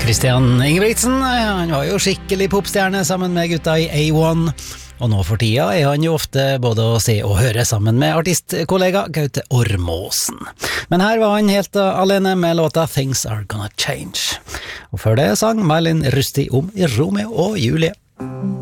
Christian Ingebrigtsen, han var jo skikkelig popstjerne sammen med gutta i A1, og nå for tida er han jo ofte både å se og høre sammen med artistkollega Gaute Ormåsen. Men her var han helt alene med låta Things Are Gonna Change. Og før det sang Malin Rusti om Romeo og Julie.